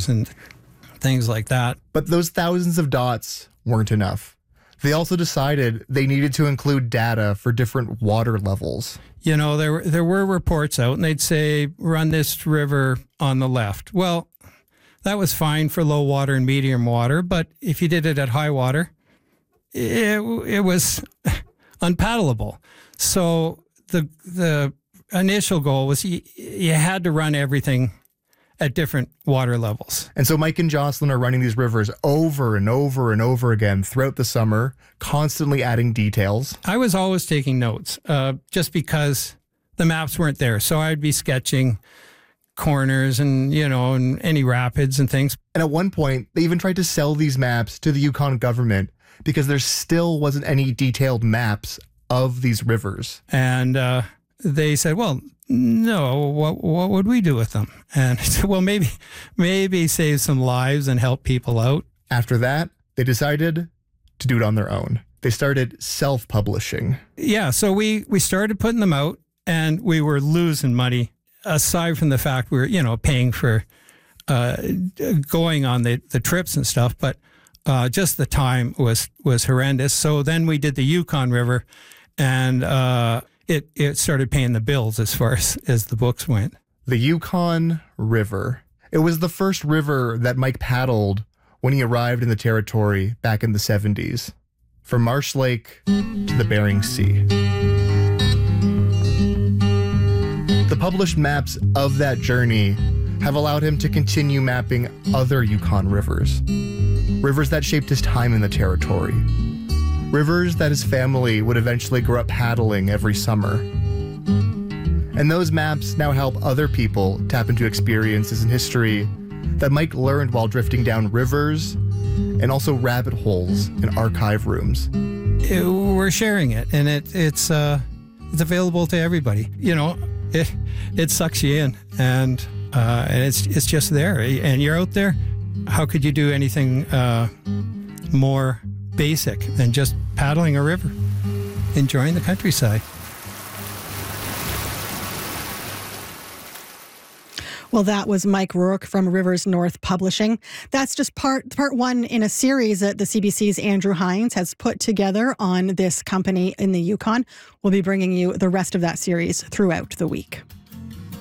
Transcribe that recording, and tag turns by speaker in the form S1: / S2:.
S1: rivers and things like that.
S2: But those thousands of dots weren't enough. They also decided they needed to include data for different water levels.
S1: You know, there were reports out, and they'd say, run this river on the left. Well, that was fine for low water and medium water, but if you did it at high water, it was unpaddleable. So the initial goal was you had to run everything at different water levels.
S2: And so Mike and Jocelyn are running these rivers over and over and over again throughout the summer, constantly adding details.
S1: I was always taking notes just because the maps weren't there. So I'd be sketching corners and, you know, and any rapids and things.
S2: And at one point, they even tried to sell these maps to the Yukon government because there still wasn't any detailed maps of these rivers.
S1: And they said, well, no, what would we do with them? And I said, well, maybe save some lives and help people out.
S2: After that, they decided to do it on their own. They started self-publishing.
S1: Yeah, so we started putting them out, and we were losing money, aside from the fact we were, you know, paying for going on the trips and stuff, but just the time was horrendous. So then we did the Yukon River, and it started paying the bills as far as the books went.
S2: The Yukon River. It was the first river that Mike paddled when he arrived in the territory back in the 70s, from Marsh Lake to the Bering Sea. The published maps of that journey have allowed him to continue mapping other Yukon rivers. Rivers that shaped his time in the territory. Rivers that his family would eventually grow up paddling every summer. And those maps now help other people tap into experiences in history that Mike learned while drifting down rivers and also rabbit holes in archive rooms.
S1: We're sharing it, and it's available to everybody. You know, it sucks you in, and it's just there, and you're out there. How could you do anything more basic than just paddling a river, enjoying the countryside?
S3: Well, that was Mike Rourke from Rivers North Publishing. That's just part one in a series that the CBC's Andrew Hines has put together on this company in the Yukon. We'll be bringing you the rest of that series throughout the week.